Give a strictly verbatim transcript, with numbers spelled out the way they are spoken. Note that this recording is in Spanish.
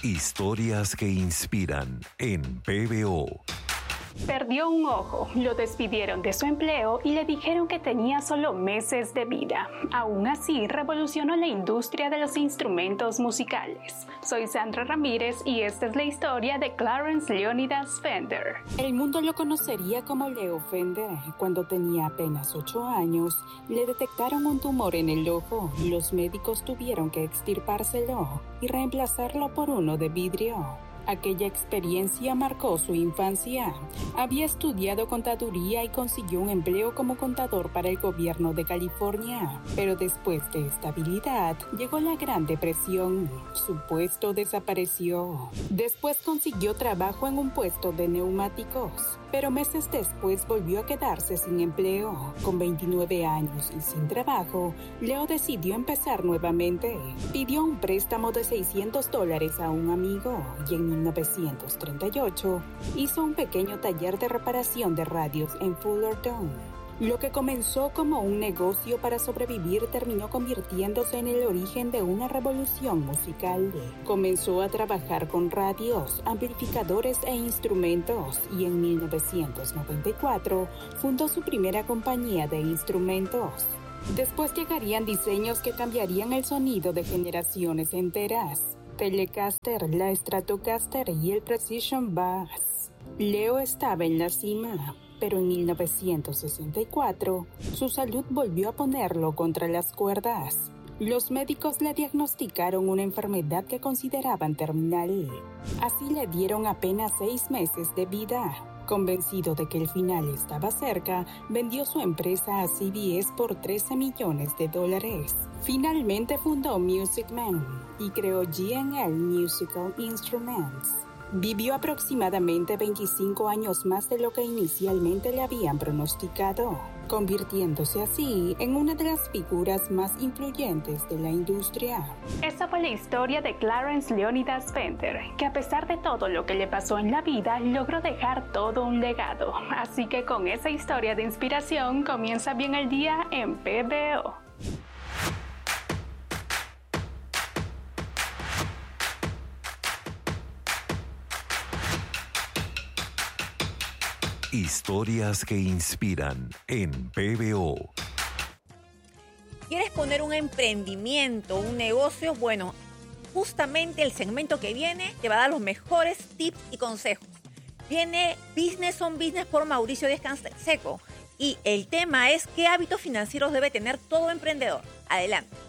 Historias que inspiran en P B O. Perdió un ojo, lo despidieron de su empleo y le dijeron que tenía solo meses de vida. Aún así, revolucionó la industria de los instrumentos musicales. Soy Sandra Ramírez y esta es la historia de Clarence Leonidas Fender. El mundo lo conocería como Leo Fender. Cuando tenía apenas ocho años, le detectaron un tumor en el ojo. Los médicos tuvieron que extirpárselo y reemplazarlo por uno de vidrio. Aquella experiencia marcó su infancia. Había estudiado contaduría y consiguió un empleo como contador para el gobierno de California. Pero después de estabilidad, llegó la Gran Depresión. Su puesto desapareció. Después consiguió trabajo en un puesto de neumáticos. Pero meses después volvió a quedarse sin empleo. Con veintinueve años y sin trabajo, Leo decidió empezar nuevamente. Pidió un préstamo de seiscientos dólares a un amigo y en mil novecientos treinta y ocho hizo un pequeño taller de reparación de radios en Fullerton. Lo que comenzó como un negocio para sobrevivir terminó convirtiéndose en el origen de una revolución musical. Comenzó a trabajar con radios, amplificadores e instrumentos y en mil novecientos noventa y cuatro fundó su primera compañía de instrumentos. Después llegarían diseños que cambiarían el sonido de generaciones enteras: Telecaster, la Stratocaster y el Precision Bass. Leo estaba en la cima. Pero en mil novecientos sesenta y cuatro, su salud volvió a ponerlo contra las cuerdas. Los médicos le diagnosticaron una enfermedad que consideraban terminal. Así le dieron apenas seis meses de vida. Convencido de que el final estaba cerca, vendió su empresa a C B S por trece millones de dólares. Finalmente fundó Music Man y creó G and L Musical Instruments. Vivió aproximadamente veinticinco años más de lo que inicialmente le habían pronosticado, convirtiéndose así en una de las figuras más influyentes de la industria. Esa fue la historia de Clarence Leonidas Fender, que a pesar de todo lo que le pasó en la vida, logró dejar todo un legado. Así que con esa historia de inspiración comienza bien el día en P B O. Historias que inspiran en P B O. ¿Quieres poner un emprendimiento, un negocio? Bueno, justamente el segmento que viene te va a dar los mejores tips y consejos. Viene Business on Business por Mauricio Díaz Canseco y el tema es ¿qué hábitos financieros debe tener todo emprendedor? Adelante.